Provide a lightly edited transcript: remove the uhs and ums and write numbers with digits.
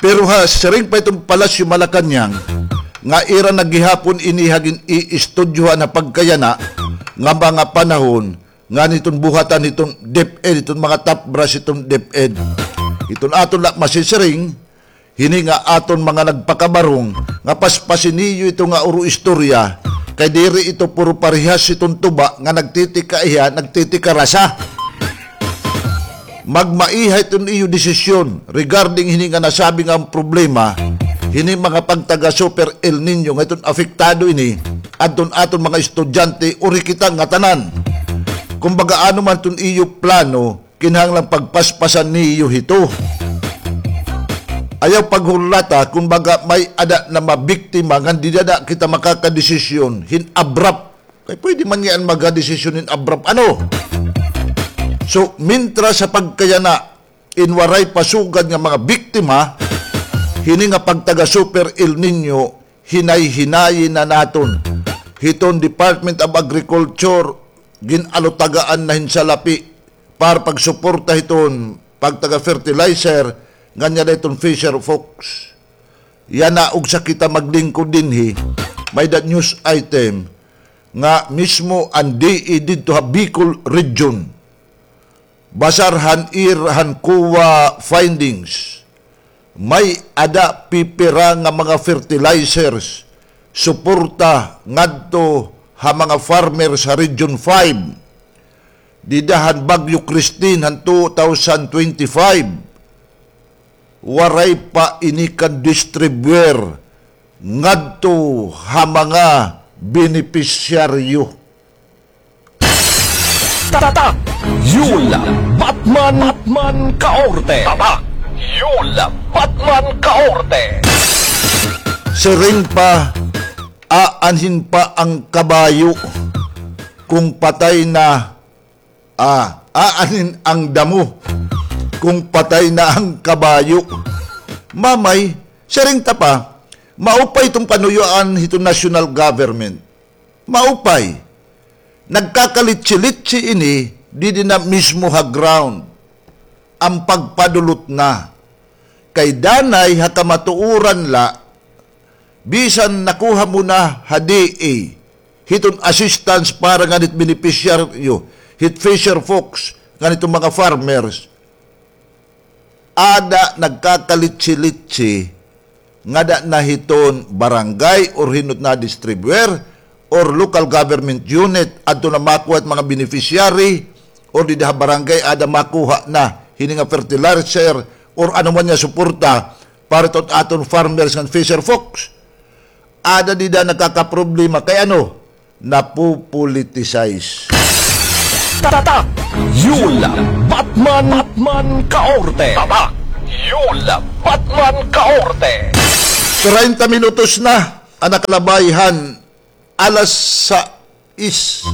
Pero ha, siring pa itong Palasyo Malacañang, nga ira naghihapon inihagin i-estudyohan na pagkayana, nga mga panahon, nga nitong buhatan itong DepEd, itong mga top brass itong DepEd. Itong aton la masisiring, hini nga aton mga nagpakabarong, nga paspasin niyo ito nga uro istorya, kay diri ito puro parehas itong tuba, nga nagtitika iya, nagtitika rasa. Magmaihay itong iyo desisyon regarding hini nga nasabi nga ang problema, hini mga pagtaga Super El Nino, nga itong apektado ini, aton mga estudyante, uri kita nga tanan. Kumbaga ano man itong iyo plano, kinahanglang pagpaspasan niyo ito. Ayaw paghulata, kumbaga may ada na mabiktima, nga di dada kita makakadesisyon, hin-abrupt. Kaya pwede man yan magadesisyon hin-abrupt. Ano? So, mintra sa pagkayana, inwaray pasugad nga mga biktima, hini nga pagtaga Super El Nino, hinay-hinayin na naton. Hiton Department of Agriculture, ginalotagaan na hinsalapi, para pagsuporta hiton, pagtaga fertilizer, ganyan na itong Fisher Fox. Yan na, ug sa kita maglingkod din may that news item, nga mismo ang DE dito ha Bicol Region. Basarhan irhan kuwa findings. May ada pipira nga mga fertilizers, suporta ngadto ha mga farmers sa Region 5. Didahan Bagyo Christine han 2025. Waray pa inikan distribuer ngadto ha mga benepisyaryo. Tatak Yula Batman Kaorte. Tatak Yula Batman Kaorte. Siring pa, aanhin pa ang kabayo kung patay na, aanhin ang damo kung patay na ang kabayo. Mamay, siring tapa, maupay itong panuyuan itong national government. Maupay. Nagkakalitsi-litsi ini, di na mismo ha ground. Ang pagpadulot na. Kay danay hakamatuuran la, bisan nakuha mo na ha DA, hiton assistance para ganit beneficiaryo, hit Fisher Fox, ganitong mga farmers, ada nagkakalitsi-litsi nga da na hiton barangay or hinot na distribuer or local government unit adto na makuha at mga beneficiary or di da barangay ada makuha na hininga fertilizer or ano man niya suporta para ito aton farmers ng Fisher Fox. Ada di da nagkakaproblema kay ano? Napupoliticize. Tatak Yula Batman Kaorte. Tatak Yula Batman Kaorte. 30 minutos na ang nakalabayhan, alas 6.